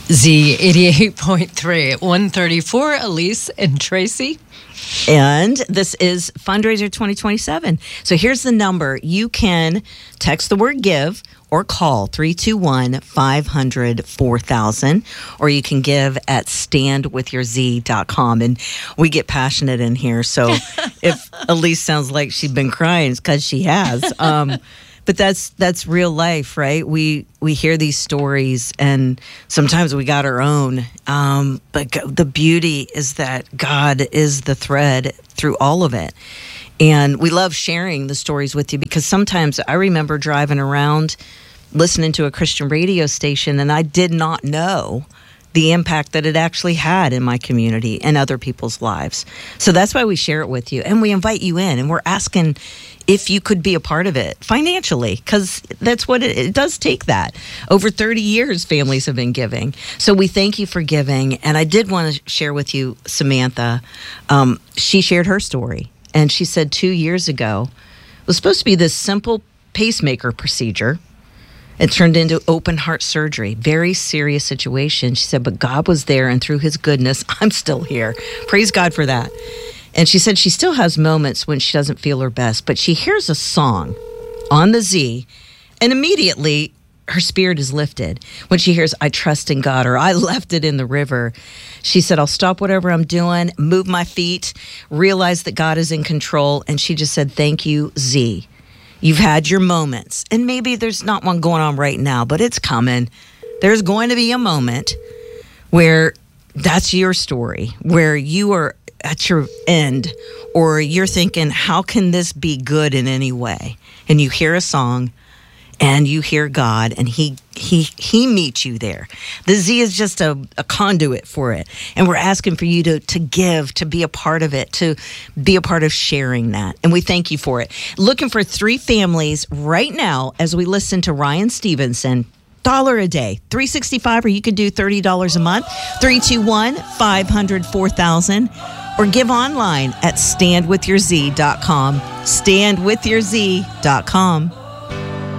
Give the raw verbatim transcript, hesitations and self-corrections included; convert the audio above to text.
Z eighty-eight point three at one thirty-four, Elise and Tracy. And this is Fundraiser twenty twenty-seven. So here's the number. You can text the word give or call three two one, five hundred, four thousand, or you can give at stand with your z dot com. And we get passionate in here. So if Elise sounds like she's been crying, it's because she has. Um, but that's that's real life, right? We we hear these stories, and sometimes we got our own. Um, but go, the beauty is that God is the thread through all of it. And we love sharing the stories with you, because sometimes I remember driving around listening to a Christian radio station, and I did not know the impact that it actually had in my community and other people's lives. So that's why we share it with you, and we invite you in, and we're asking if you could be a part of it financially, because that's what it, it does take that. Over thirty years, families have been giving. So we thank you for giving. And I did want to share with you Samantha. Um, she shared her story, and she said two years ago, it was supposed to be this simple pacemaker procedure. It turned into open heart surgery. Very serious situation. She said, but God was there, and through his goodness, I'm still here. Praise God for that. And she said she still has moments when she doesn't feel her best, but she hears a song on the Z, and immediately her spirit is lifted. When she hears, I trust in God, or I left it in the river, she said, I'll stop whatever I'm doing, move my feet, realize that God is in control. And she just said, thank you, Z. You've had your moments, and maybe there's not one going on right now, but it's coming. There's going to be a moment where that's your story, where you are at your end, or you're thinking, how can this be good in any way? And you hear a song, and you hear God, and he he he meets you there. The Z is just a, a conduit for it. And we're asking for you to, to give, to be a part of it, to be a part of sharing that. And we thank you for it. Looking for three families right now as we listen to Ryan Stevenson. Dollar a day, three hundred sixty-five, or you could do thirty dollars a month, three two one, five hundred, four thousand, or give online at stand with your z dot com, stand with your z dot com.